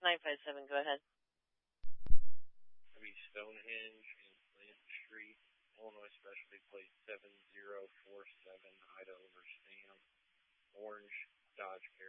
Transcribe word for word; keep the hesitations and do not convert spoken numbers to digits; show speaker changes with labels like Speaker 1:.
Speaker 1: nine five seven, go ahead.
Speaker 2: It'll be Stonehenge in Flint Street, Illinois Specialty Plate seven zero four seven, Idaho over Stam, Orange, Dodge